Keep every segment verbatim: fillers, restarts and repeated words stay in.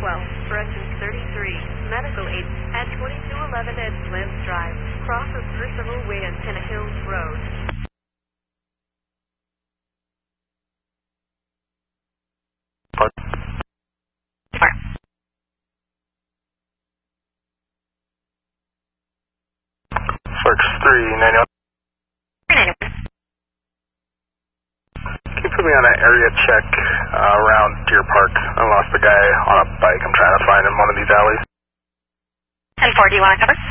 twelve, corrections thirty-three, medical aid at twenty-two eleven Edgelands Drive, cross of Percival Way and Tenna Hills Road. Fox three ninety-one. Can you put me on an area check uh, around Deer Park? I lost a guy on a bike. I'm trying to find him in one of these alleys. ten four, do you want to cover?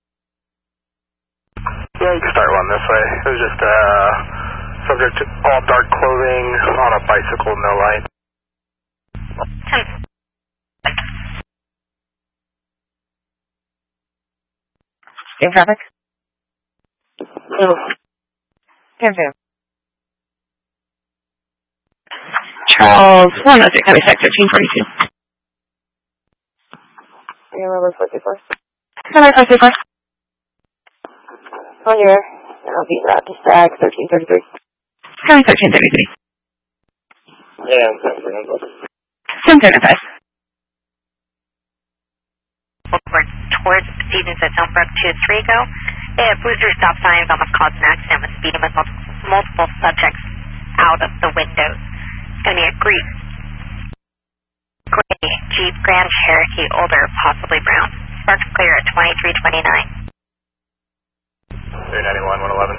Yeah, you can start one this way. It was just uh, subject to all dark clothing on a bicycle, no light. ten. Same traffic? No. ten two. Charles, one oh six, Heavy Sec, thirteen forty-two. Yeah, Robert forty-four. Robert forty-four. On your, I'll be that to stack, thirteen thirty-three. County thirteen thirty-three. Yeah, I'm seven seven. seven seventy-five. Over towards Stevens at Elmbrook two three go. They have booster stop signs, almost caused an accident with speeding with multiple, multiple subjects out of the windows. It's going to be a green, gray Jeep Grand Cherokee, older, possibly brown. Sparks clear at twenty-three twenty-nine. three ninety-one, one eleven.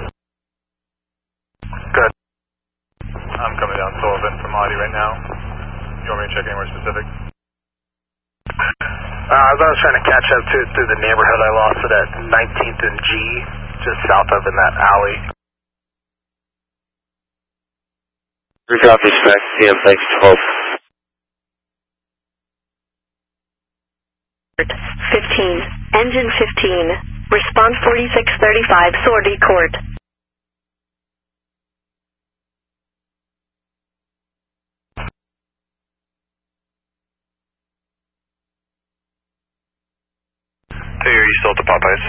Good. I'm coming down Sullivan from Audi right now. You want me to check anywhere specific? Uh, I was trying to catch up to it through the neighborhood. I lost it at nineteenth and G, just south of in that alley. Drop respect, C M six twelve. fifteen, engine fifteen, response forty-six thirty-five, sortie court. Hey, are you still at the Popeyes?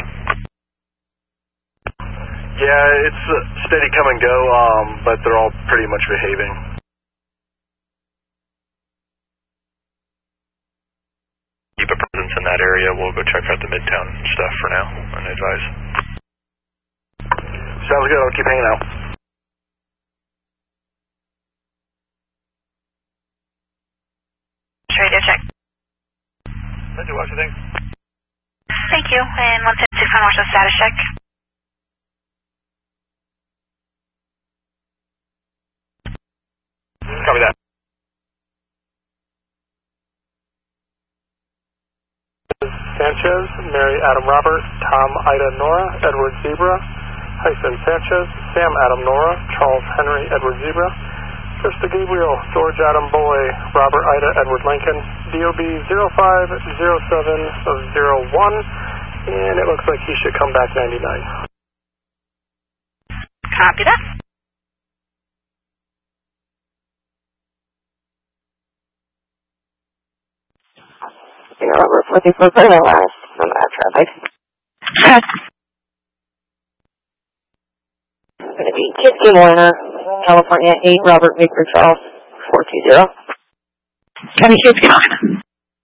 Yeah, it's uh, steady come and go, um, but they're all pretty much behaving. Keep a presence in that area. We'll go check out the Midtown stuff for now and advise. Sounds good. I'll keep hanging out. Radio check. Roger, what you think? Thank you. And one seven six one, watch the status check. Copy that. Sanchez, Mary Adam Robert, Tom Ida Nora, Edward Zebra, Hyson Sanchez, Sam Adam Nora, Charles Henry Edward Zebra, Krista Gabriel, George Adam Boy, Robert Ida Edward Lincoln, D O B zero five zero seven zero one, and it looks like he should come back ninety-nine. Copy that. You know, Robert forty-four, put my last from that traffic. It's going to be Kidsky Moiner, California, eight, Robert Victor Charles, four two zero. County Kidsky Moiner.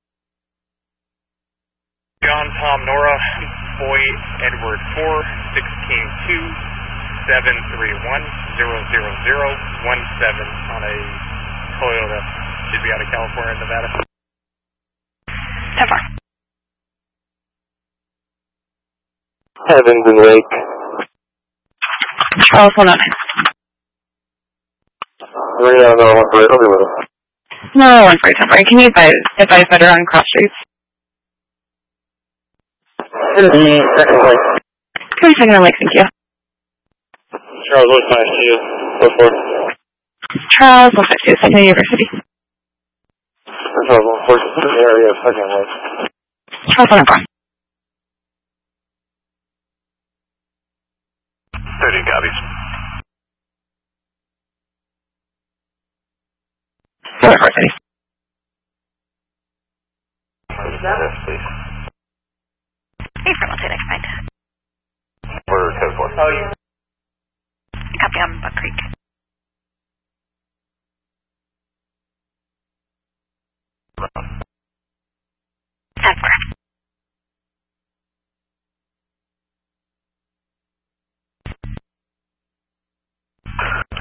John Tom Nora, Boy Edward four, sixteen two, seven three one, zero zero zero, one seven on a Toyota. Should be out of California, Nevada. ten four. Evans and Lake. Charles, hold on. Right now, no, right over with us. No, one for ten. Can you advise, advise better on cross streets? It'll be second place. Can we second on Lake, thank you. Charles, what's my issue? Go for it. Charles, one five two, Second University. Charles, one four, area, second place. Charles, one four. thirty copies. Four four city. Yes, please. Hey, for what's it explained? For code four. Oh, yeah. Copy on Buck Creek.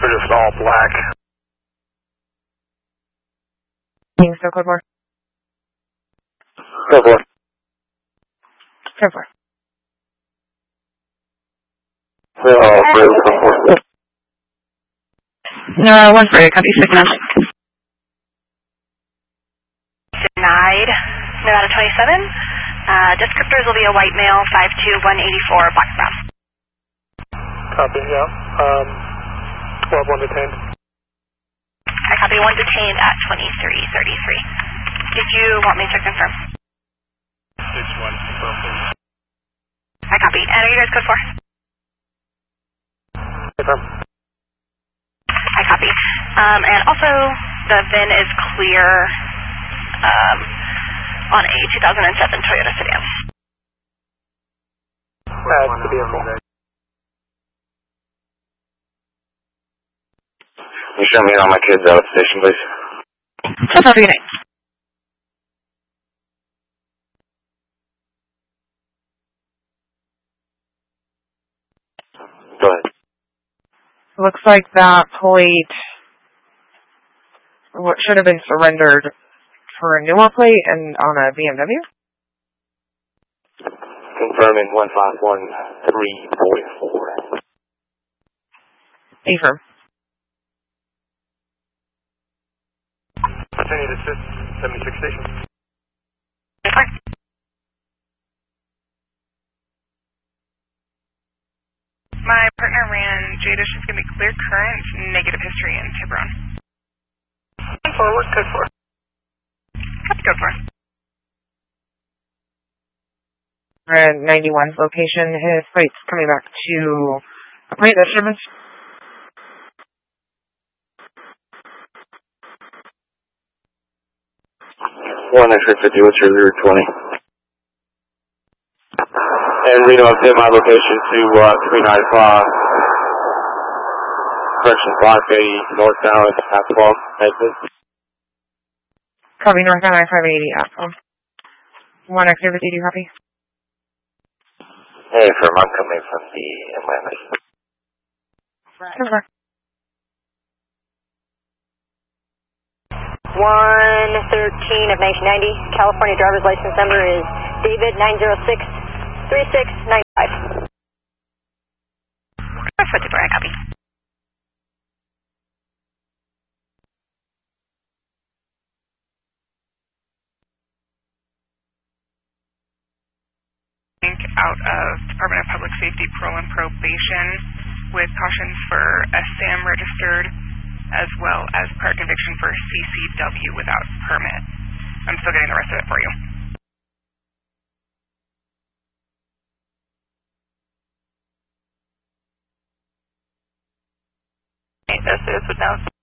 They're just all black. Being still code four. Go for it. Code four. Oh, great. Go for it. No, one for you. Copy six now. Denied. Nevada twenty-seven. Uh, descriptors will be a white male, five two, one eighty-four, black brown. Copy, yeah. Um, we'll have one detained. I copy one detained at twenty-three thirty-three. Did you want me to confirm? six one, confirm, please. I copy. And are you guys code four? Confirm. I copy. Um, and also, the V I N is clear um, on a two thousand seven Toyota sedan. That's the vehicle. You show me all my kids out of the station, please. That's all for your name. Go ahead. Looks like that plate what should have been surrendered for a newer plate and on a B M W. Confirming one five one three four four. Affirm. I need assist, seventy-six station. Okay. My partner ran Jada. She's going to be clear current, negative history in Tiburon. Forward, code four. Copy code four. We're at ninety-one's location. His plate's coming back to a plate that should have been. One extra fifty, what's your zero twenty? And Reno, I've hit my location to uh, three ninety-five. Correction five eighty, northbound, half twelve, exit. Copy northbound I five eighty Apple. One activity, do you copy? Hey, firm, I'm coming from the Atlanta. Over. one thirteen of nineteen ninety, California driver's license number is David nine zero six three six nine five. That's what I copy. Out of Department of Public Safety Parole and Probation with cautions for S S A M registered as well as prior conviction for C C W without permit. I'm still getting the rest of it for you. This is with no